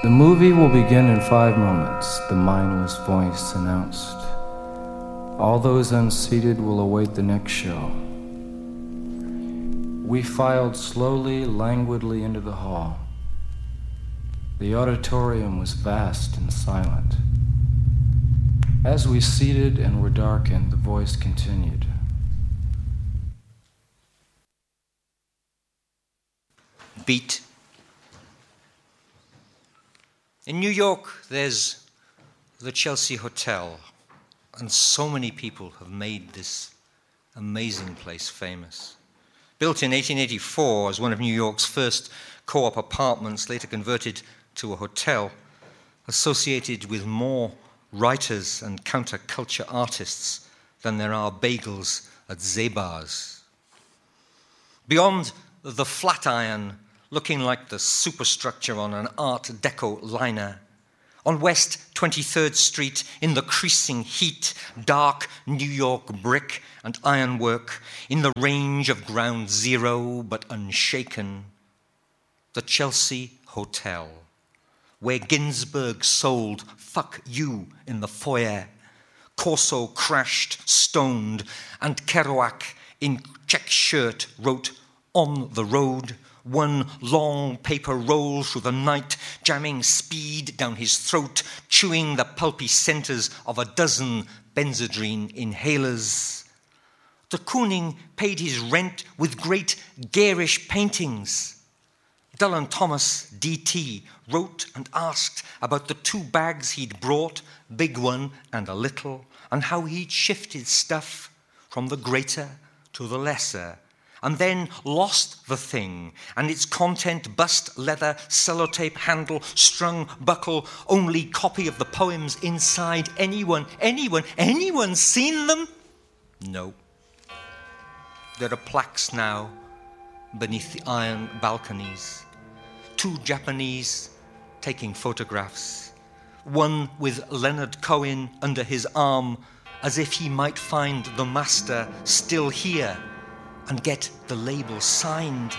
The movie will begin in 5 moments, the mindless voice announced. All those unseated will await the next show. We filed slowly, languidly into the hall. The auditorium was vast and silent. As we seated and were darkened, the voice continued. Beat. In New York, there's the Chelsea Hotel, and so many people have made this amazing place famous. Built in 1884 as one of New York's first co-op apartments, later converted to a hotel, associated with more writers and counterculture artists than there are bagels at Zebar's. Beyond the Flatiron, looking like the superstructure on an Art Deco liner, on West 23rd Street, in the creasing heat, dark New York brick and ironwork, in the range of ground zero but unshaken, the Chelsea Hotel, where Ginsberg sold "Fuck You" in the foyer, Corso crashed, stoned, and Kerouac in check shirt wrote "On the Road," one long paper roll through the night, jamming speed down his throat, chewing the pulpy centers of a dozen Benzedrine inhalers. De Kooning paid his rent with great garish paintings. Dylan Thomas, D.T., wrote and asked about the 2 bags he'd brought, big one and a little, and how he'd shifted stuff from the greater to the lesser, and then lost the thing, and its content: bust leather, sellotape handle, strung buckle, only copy of the poems inside. Anyone seen them? No. There are plaques now beneath the iron balconies. 2 Japanese taking photographs, one with Leonard Cohen under his arm, as if he might find the master still here and get the label signed.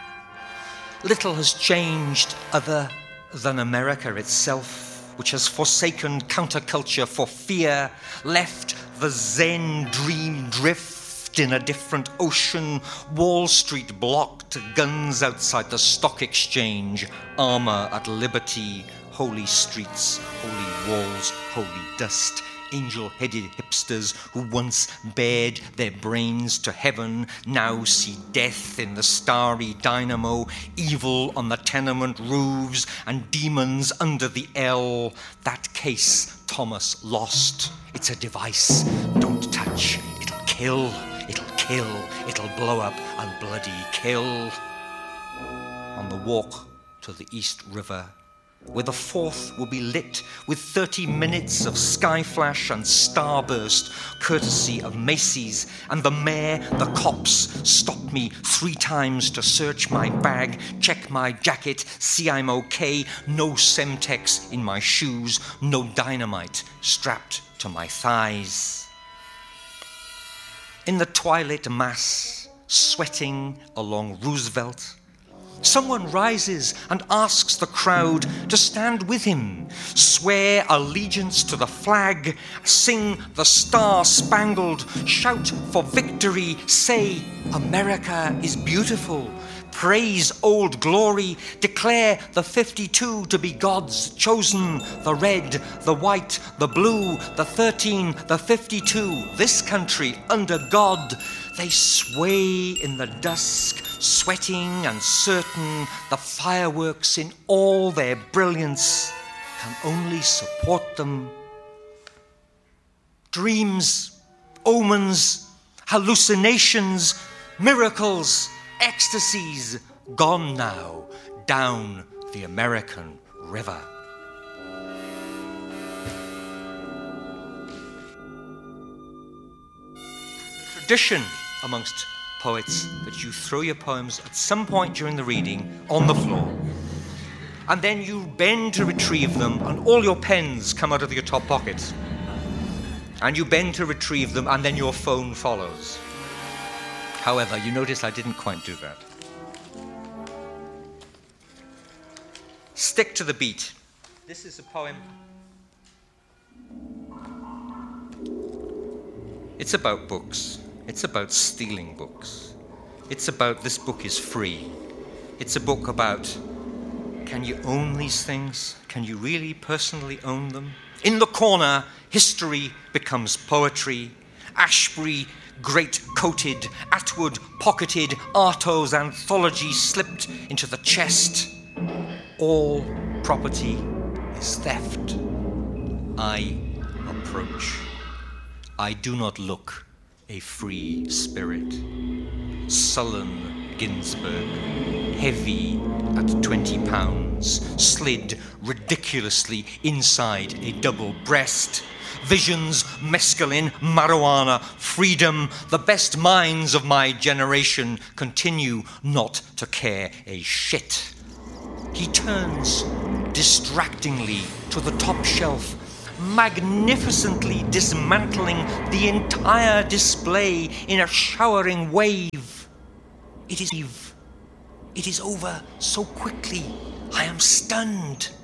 Little has changed other than America itself, which has forsaken counterculture for fear, left the Zen dream drift in a different ocean, Wall Street blocked, guns outside the stock exchange, armor at liberty, holy streets, holy walls, holy dust, angel-headed hipsters who once bared their brains to heaven now see death in the starry dynamo, evil on the tenement roofs, and demons under the L. That case Thomas lost. It's a device. Don't touch. It'll kill. It'll kill. It'll blow up and bloody kill. On the walk to the East River, where the 4th will be lit with 30 minutes of sky flash and starburst, courtesy of Macy's, and the mayor, the cops, stopped me 3 times to search my bag, check my jacket, see I'm okay, no Semtex in my shoes, no dynamite strapped to my thighs. In the twilight mass, sweating along Roosevelt, someone rises and asks the crowd to stand with him, swear allegiance to the flag, sing the star-spangled, shout for victory, say America is beautiful, praise Old Glory, declare the 52 to be God's chosen, the red, the white, the blue, the 13, the 52, this country under God. They sway in the dusk, sweating and certain the fireworks in all their brilliance can only support them. Dreams, omens, hallucinations, miracles, ecstasies, gone now down the American River. Tradition amongst poets that you throw your poems at some point during the reading on the floor, and then you bend to retrieve them, and all your pens come out of your top pockets, and you bend to retrieve them, and then your phone follows. However, you notice I didn't quite do that. Stick to the beat. This is a poem. It's about books. It's about stealing books. It's about this book is free. It's a book about, can you own these things? Can you really personally own them? In the corner, history becomes poetry. Ashbury, great-coated, Atwood, pocketed, Artaud's anthology slipped into the chest. All property is theft. I approach. I do not look a free spirit. Sullen Ginsberg, heavy at 20 pounds, slid ridiculously inside a double breast. Visions, mescaline, marijuana, freedom, the best minds of my generation continue not to care a shit. He turns distractingly to the top shelf, magnificently dismantling the entire display in a showering wave. It is over so quickly. I am stunned.